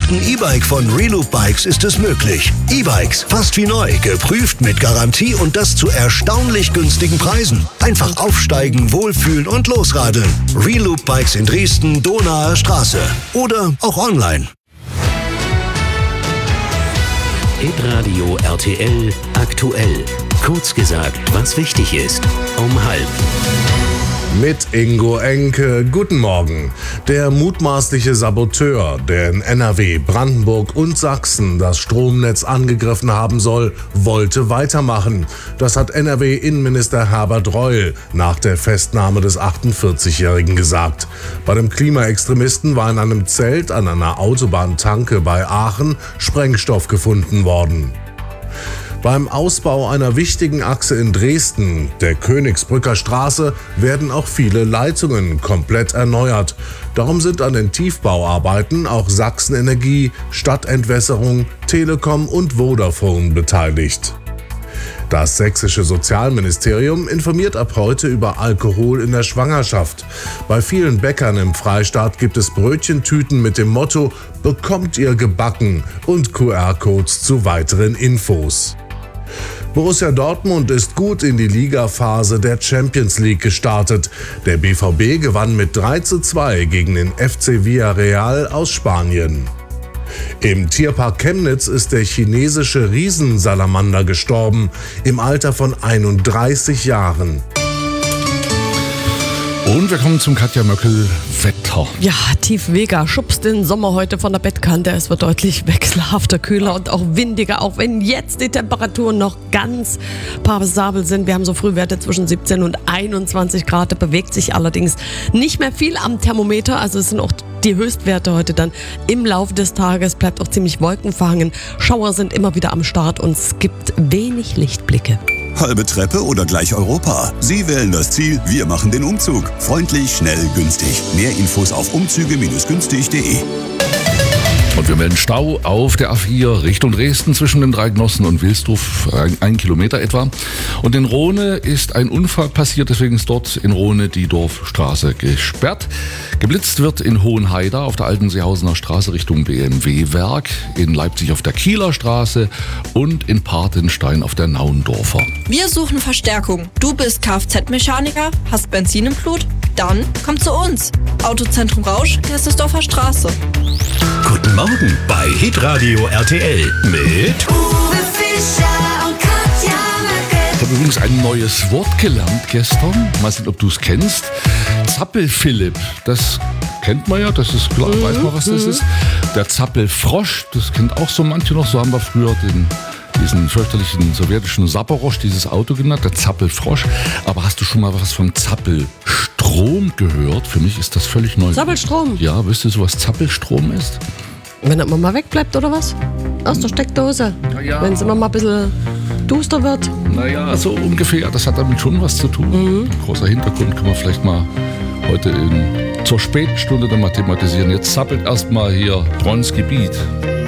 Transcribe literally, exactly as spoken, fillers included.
gekauften E-Bike von Reloop Bikes ist es möglich. E-Bikes, fast wie neu, geprüft mit Garantie und das zu erstaunlich günstigen Preisen. Einfach aufsteigen, wohlfühlen und losradeln. Reloop Bikes in Dresden, Donaer Straße. Oder auch online. Hitradio R T L aktuell. Kurz gesagt, was wichtig ist. Um halb. Mit Ingo Enke. Guten Morgen. Der mutmaßliche Saboteur, der in N R W, Brandenburg und Sachsen das Stromnetz angegriffen haben soll, wollte weitermachen. Das hat N R W-Innenminister Herbert Reul nach der Festnahme des achtundvierzigjährigen gesagt. Bei dem Klimaextremisten war in einem Zelt an einer Autobahntanke bei Aachen Sprengstoff gefunden worden. Beim Ausbau einer wichtigen Achse in Dresden, der Königsbrücker Straße, werden auch viele Leitungen komplett erneuert. Darum sind an den Tiefbauarbeiten auch Sachsen-Energie, Stadtentwässerung, Telekom und Vodafone beteiligt. Das sächsische Sozialministerium informiert ab heute über Alkohol in der Schwangerschaft. Bei vielen Bäckern im Freistaat gibt es Brötchentüten mit dem Motto „Bekommt ihr gebacken" und Q R-Codes zu weiteren Infos. Borussia Dortmund ist gut in die Ligaphase der Champions League gestartet. Der B V B gewann mit drei zu zwei gegen den F C Villarreal aus Spanien. Im Tierpark Chemnitz ist der chinesische Riesensalamander gestorben, im Alter von einunddreißig Jahren. Und wir kommen zum Katja Möckel Wetter. Ja, Tief Vega schubst den Sommer heute von der Bettkante. Es wird deutlich wechselhafter, kühler und auch windiger, auch wenn jetzt die Temperaturen noch ganz passabel sind. Wir haben so Frühwerte zwischen siebzehn und einundzwanzig Grad. Da bewegt sich allerdings nicht mehr viel am Thermometer. Also es sind auch die Höchstwerte heute dann im Laufe des Tages. Bleibt auch ziemlich wolkenverhangen. Schauer sind immer wieder am Start und es gibt wenig Lichtblicke. Halbe Treppe oder gleich Europa? Sie wählen das Ziel, wir machen den Umzug. Freundlich, schnell, günstig. Mehr Infos auf umzüge günstig punkt de. Und wir melden Stau auf der A vier Richtung Dresden zwischen den drei Genossen und Wilsdruf, ein, ein Kilometer etwa. Und in Rohne ist ein Unfall passiert, deswegen ist dort in Rohne die Dorfstraße gesperrt. Geblitzt wird in Hohenheida auf der alten Seehausener Straße Richtung B M W-Werk, in Leipzig auf der Kieler Straße und in Patenstein auf der Naundorfer. Wir suchen Verstärkung. Du bist Kfz-Mechaniker, hast Benzin im Blut? Dann komm zu uns. Autozentrum Rausch, Gersesdorfer Straße. Guten Morgen bei Hitradio R T L mit Uwe Fischer und Katja Möckel. Ich habe übrigens ein neues Wort gelernt gestern. Mal sehen, ob du es kennst. Zappelphilipp, das kennt man ja, das ist klar, mhm. weiß man, was das ist. Der Zappelfrosch, das kennt auch so manche noch, so haben wir früher den, diesen fürchterlichen sowjetischen Saporosch, dieses Auto genannt, der Zappelfrosch. Aber hast du schon mal was von Zappelstrom gehört? Für mich ist das völlig neu. Zappelstrom? Ja, wisst ihr so, was Zappelstrom ist? Wenn das mal wegbleibt oder was? Aus der Steckdose. Ja, ja. Wenn es immer mal ein bisschen duster wird. Naja, so ungefähr. Das hat damit schon was zu tun. Mhm. Ein großer Hintergrund können wir vielleicht mal heute in, zur späten Stunde dann mal thematisieren. Jetzt zappelt erstmal hier Bronzegebiet.